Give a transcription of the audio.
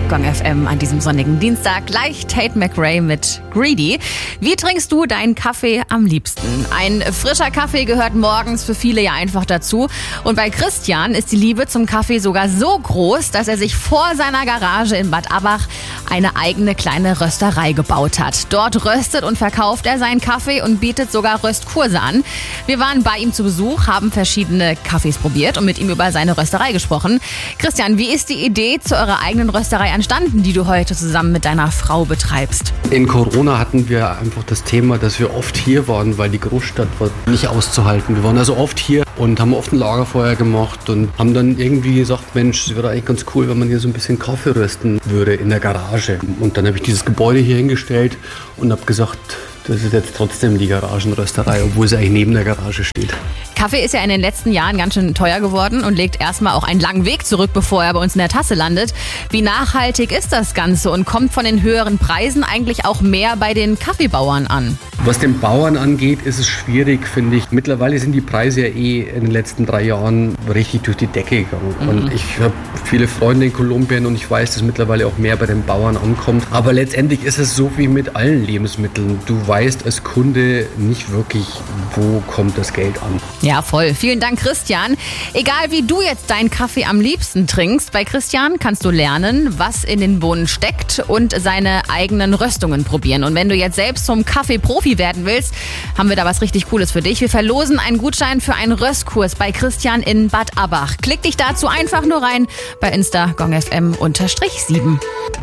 Gong FM an diesem sonnigen Dienstag. Gleich Tate McRae mit Greedy. Wie trinkst du deinen Kaffee am liebsten? Ein frischer Kaffee gehört morgens für viele ja einfach dazu. Und bei Christian ist die Liebe zum Kaffee sogar so groß, dass er sich vor seiner Garage in Bad Abbach eine eigene kleine Rösterei gebaut hat. Dort röstet und verkauft er seinen Kaffee und bietet sogar Röstkurse an. Wir waren bei ihm zu Besuch, haben verschiedene Kaffees probiert und mit ihm über seine Rösterei gesprochen. Christian, wie ist die Idee zu eurer eigenen Rösterei entstanden, die du heute zusammen mit deiner Frau betreibst? In Corona hatten wir einfach das Thema, dass wir oft hier waren, weil die Großstadt war nicht auszuhalten. Wir waren also oft hier und haben oft ein Lagerfeuer gemacht und haben dann irgendwie gesagt, Mensch, es wäre eigentlich ganz cool, wenn man hier so ein bisschen Kaffee rösten würde in der Garage. Und dann habe ich dieses Gebäude hier hingestellt und habe gesagt, das ist jetzt trotzdem die Garagenrösterei, obwohl sie eigentlich neben der Garage steht. Kaffee ist ja in den letzten Jahren ganz schön teuer geworden und legt erstmal auch einen langen Weg zurück, bevor er bei uns in der Tasse landet. Wie nachhaltig ist das Ganze und kommt von den höheren Preisen eigentlich auch mehr bei den Kaffeebauern an? Was den Bauern angeht, ist es schwierig, finde ich. Mittlerweile sind die Preise ja in den letzten 3 Jahren richtig durch die Decke gegangen. Und ich habe viele Freunde in Kolumbien und ich weiß, dass mittlerweile auch mehr bei den Bauern ankommt. Aber letztendlich ist es so wie mit allen Lebensmitteln. Du weißt als Kunde nicht wirklich, wo kommt das Geld an. Ja, voll. Vielen Dank, Christian. Egal wie du jetzt deinen Kaffee am liebsten trinkst, bei Christian kannst du lernen, was in den Bohnen steckt und seine eigenen Röstungen probieren. Und wenn du jetzt selbst zum Kaffee-Profi werden willst, haben wir da was richtig Cooles für dich. Wir verlosen einen Gutschein für einen Röstkurs bei Christian in Bad Abbach. Klick dich dazu einfach nur rein bei Insta gongfm_7.